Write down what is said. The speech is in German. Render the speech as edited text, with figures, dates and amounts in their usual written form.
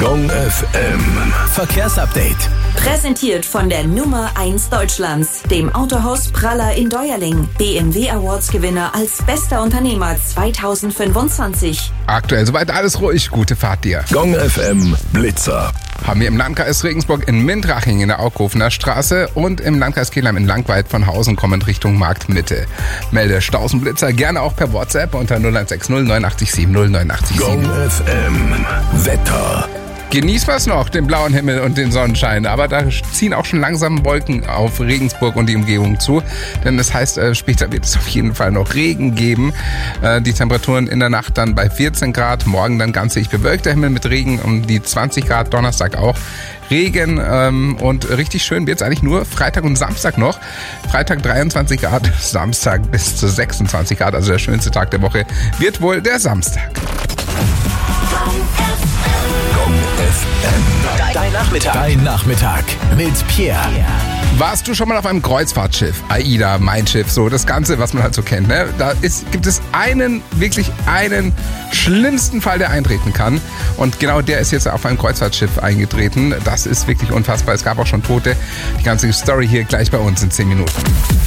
Gong FM. Verkehrsupdate. Präsentiert von der Nummer 1 Deutschlands, dem Autohaus Praller in Deuerling. BMW Awards Gewinner als bester Unternehmer 2025. Aktuell soweit alles ruhig. Gute Fahrt dir. Gong FM Blitzer. Haben wir im Landkreis Regensburg in Mintraching in der Aughofener Straße und im Landkreis Kelheim in Langweid von Hausen kommend Richtung Marktmitte. Melde Stausenblitzer gerne auch per WhatsApp unter 0160 89 70 89 Gong FM Wetter. Genießt was noch, den blauen Himmel und den Sonnenschein, aber da ziehen auch schon langsam Wolken auf Regensburg und die Umgebung zu, denn das heißt, später wird es auf jeden Fall noch Regen geben. Die Temperaturen in der Nacht dann bei 14 Grad, morgen dann ganzjährig bewölkter Himmel mit Regen um die 20 Grad, Donnerstag auch Regen und richtig schön wird es eigentlich nur Freitag und Samstag noch. Freitag 23 Grad, Samstag bis zu 26 Grad, also der schönste Tag der Woche wird wohl der Samstag. Dein Nachmittag mit Pierre. Warst du schon mal auf einem Kreuzfahrtschiff? AIDA, Mein Schiff, so das Ganze, was man halt so kennt. Ne? Gibt es wirklich einen schlimmsten Fall, der eintreten kann. Und genau der ist jetzt auf einem Kreuzfahrtschiff eingetreten. Das ist wirklich unfassbar. Es gab auch schon Tote. Die ganze Story hier gleich bei uns in 10 Minuten.